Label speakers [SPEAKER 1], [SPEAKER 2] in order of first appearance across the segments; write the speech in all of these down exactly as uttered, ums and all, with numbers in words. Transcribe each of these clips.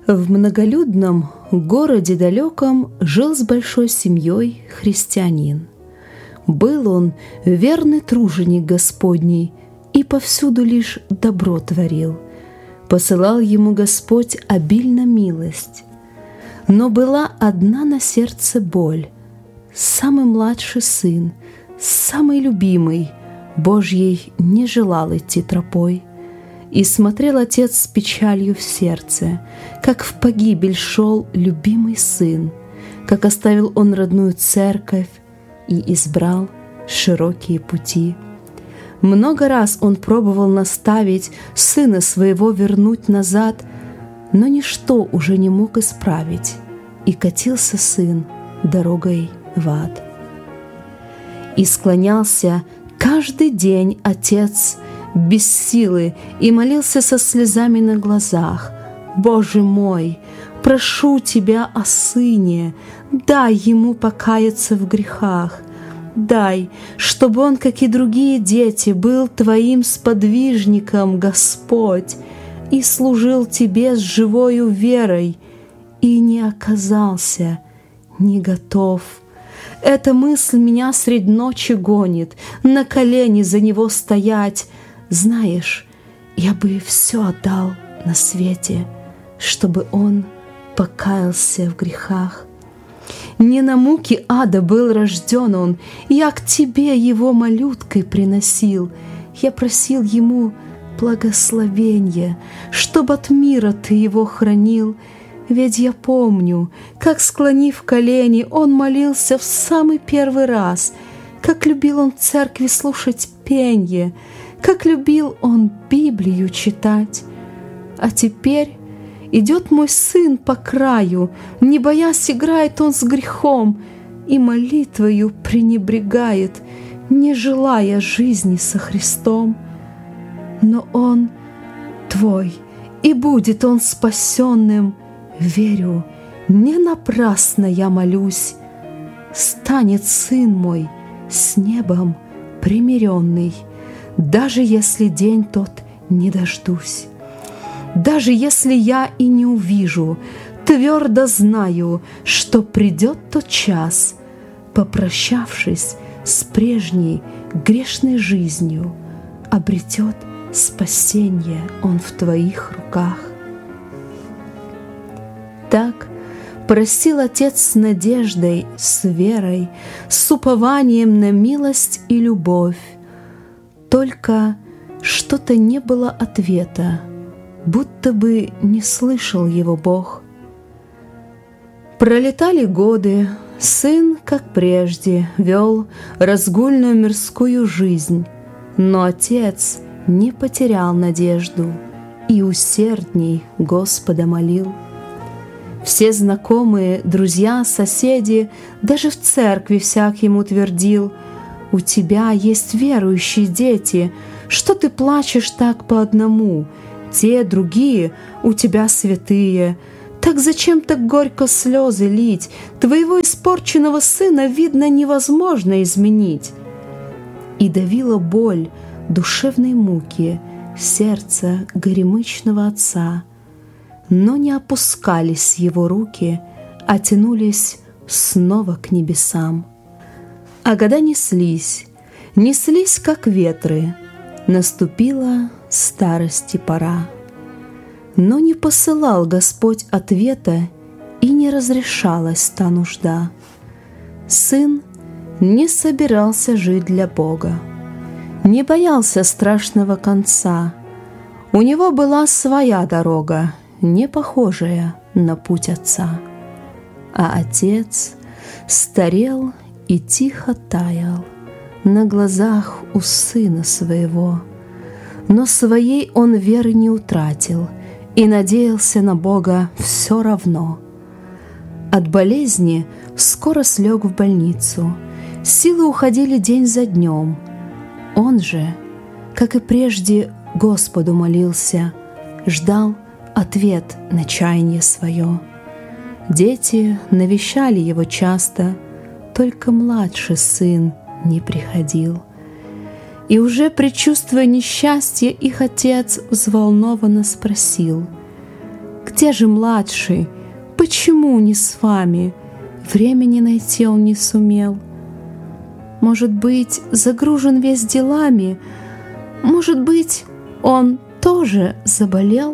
[SPEAKER 1] В многолюдном городе далеком жил с большой семьей христианин. Был он верный труженик Господний и повсюду лишь добро творил. Посылал ему Господь обильно милость. Но была одна на сердце боль. Самый младший сын, самый любимый, Божьей не желал идти тропой. И смотрел отец с печалью в сердце, как в погибель шел любимый сын, как оставил он родную церковь и избрал широкие пути. Много раз он пробовал наставить сына своего вернуть назад, но ничто уже не мог исправить, и катился сын дорогой в ад. И склонялся каждый день отец без силы и молился со слезами на глазах: «Боже мой, прошу Тебя о сыне, дай ему покаяться в грехах, дай, чтобы он, как и другие дети, был Твоим сподвижником, Господь, и служил Тебе с живою верой, и не оказался не готов». Эта мысль меня средь ночи гонит, на колени за него стоять. Знаешь, я бы все отдал на свете, чтобы он покаялся в грехах. Не на муки ада был рожден он, я к тебе его малюткой приносил. Я просил ему благословенья, чтоб от мира ты его хранил. Ведь я помню, как, склонив колени, он молился в самый первый раз, как любил он в церкви слушать пенье, как любил он Библию читать. А теперь идет мой сын по краю, не боясь, играет он с грехом и молитвою пренебрегает, не желая жизни со Христом. Но он твой, и будет он спасенным. Верю, не напрасно я молюсь. Станет сын мой с небом примиренный, даже если день тот не дождусь. Даже если я и не увижу, твердо знаю, что придет тот час, попрощавшись с прежней грешной жизнью, обретет спасение он в Твоих руках. Так просил отец с надеждой, с верой, с упованием на милость и любовь. Только что-то не было ответа, будто бы не слышал его Бог. Пролетали годы, сын, как прежде, вел разгульную мирскую жизнь, но отец не потерял надежду и усердней Господа молил. Все знакомые, друзья, соседи, даже в церкви всяк ему твердил: «У тебя есть верующие дети, что ты плачешь так по одному? Те, другие у тебя святые. Так зачем так горько слезы лить? Твоего испорченного сына, видно, невозможно изменить». И давила боль душевной муки сердца горемычного отца. Но не опускались его руки, а тянулись снова к небесам. А года неслись, неслись, как ветры, наступила старости пора. Но не посылал Господь ответа, и не разрешалась та нужда. Сын не собирался жить для Бога, не боялся страшного конца. У него была своя дорога, не похожая на путь отца. А отец старел и тихо таял на глазах у сына своего. Но своей он веры не утратил и надеялся на Бога все равно. От болезни скоро слег в больницу, силы уходили день за днем. Он же, как и прежде, Господу молился, ждал ответ на чаяние свое. Дети навещали его часто, только младший сын не приходил. И уже предчувствуя несчастье, их отец взволнованно спросил: Где же младший? Почему не с вами? Времени найти он не сумел. Может быть, загружен весь делами? Может быть, он тоже заболел?»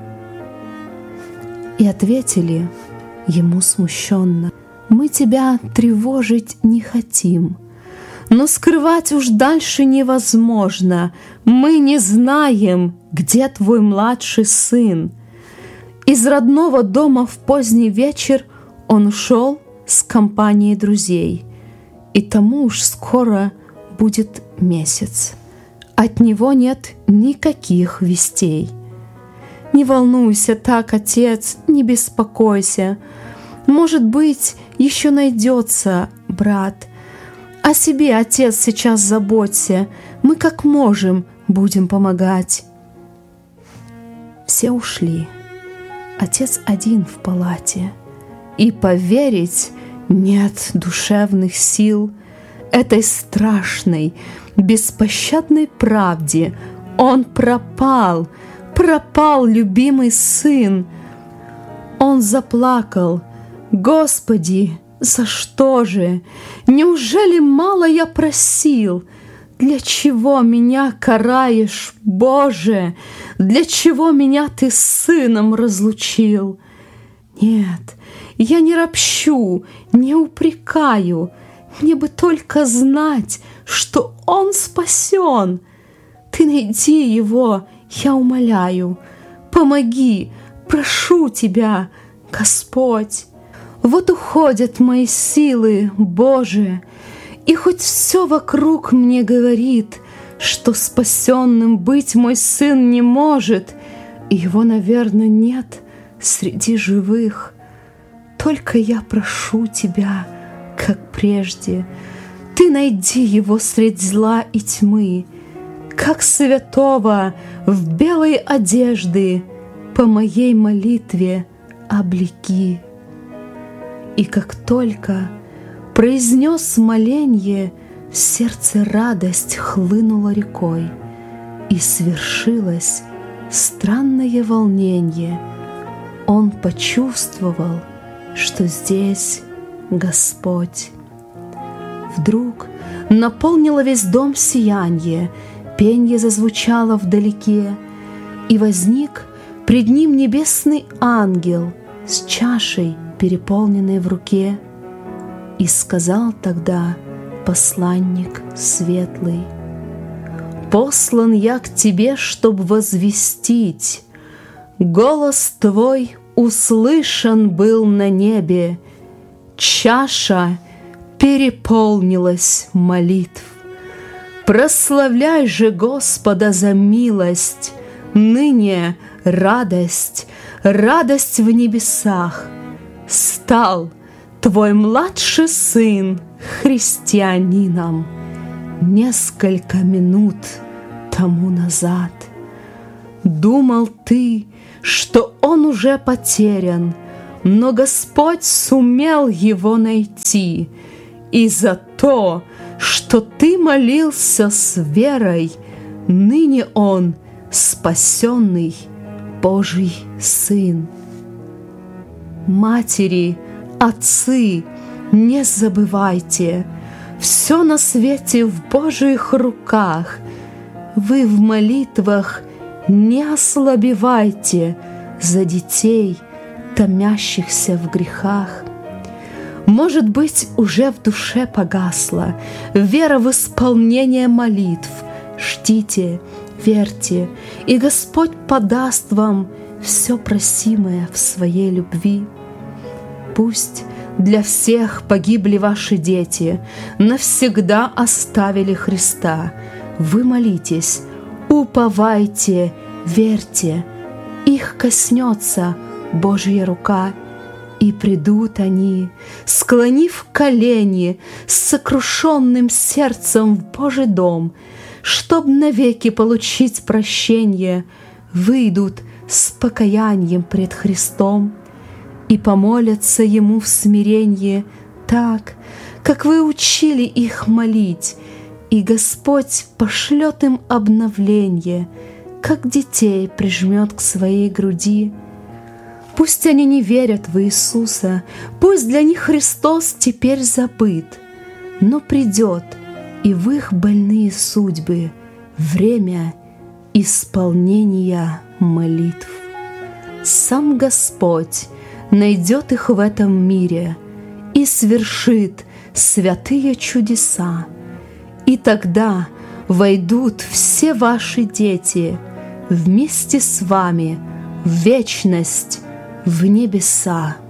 [SPEAKER 1] И ответили ему смущенно: «Мы тебя тревожить не хотим, но скрывать уж дальше невозможно. Мы не знаем, где твой младший сын». Из родного дома в поздний вечер он ушел с компанией друзей, и тому уж скоро будет месяц. От него нет никаких вестей. «Не волнуйся так, отец, не беспокойся. Может быть, еще найдется брат. О себе, отец, сейчас заботься. Мы как можем будем помогать». Все ушли. Отец один в палате. И поверить нет душевных сил этой страшной, беспощадной правде. Он пропал, пропал любимый сын. Он заплакал: «Господи, за что же? Неужели мало я просил? Для чего меня караешь, Боже? Для чего меня ты с сыном разлучил?» Нет, я не ропщу, не упрекаю. Мне бы только знать, что он спасен. Ты найди его, я умоляю. Помоги, прошу тебя, Господь. Вот уходят мои силы, Боже, и хоть все вокруг мне говорит, что спасенным быть мой сын не может, и его, наверное, нет среди живых. Только я прошу тебя, как прежде, ты найди его средь зла и тьмы, как святого в белой одежды по моей молитве облеки. И как только произнес моленье, в сердце радость хлынула рекой, и свершилось странное волнение. Он почувствовал, что здесь Господь. Вдруг наполнило весь дом сиянье, пенье зазвучало вдалеке, и возник пред ним небесный ангел с чашей, переполненной в руке. И сказал тогда посланник светлый: «Послан я к тебе, чтоб возвестить, голос твой услышан был на небе, чаша переполнилась молитв. Прославляй же Господа за милость, ныне радость, радость в небесах. Стал твой младший сын христианином несколько минут тому назад. Думал ты, что он уже потерян, но Господь сумел его найти, и за то, что ты молился с верой, ныне он спасенный Божий Сын. Матери, отцы, не забывайте, все на свете в Божьих руках. Вы в молитвах не ослабевайте за детей, томящихся в грехах. Может быть, уже в душе погасла вера в исполнение молитв. Ждите, верьте, и Господь подаст вам все просимое в своей любви. Пусть для всех погибли ваши дети, навсегда оставили Христа. Вы молитесь, уповайте, верьте, их коснется Божья рука, и придут они, склонив колени, с сокрушенным сердцем в Божий дом, чтоб навеки получить прощение, выйдут с покаянием пред Христом и помолятся Ему в смиренье так, как вы учили их молить, и Господь пошлет им обновление, как детей прижмет к своей груди. Пусть они не верят в Иисуса, пусть для них Христос теперь забыт, но придет и в их больные судьбы время исполнения молитв. Сам Господь найдет их в этом мире и свершит святые чудеса, и тогда войдут все ваши дети вместе с вами в вечность, в небеса.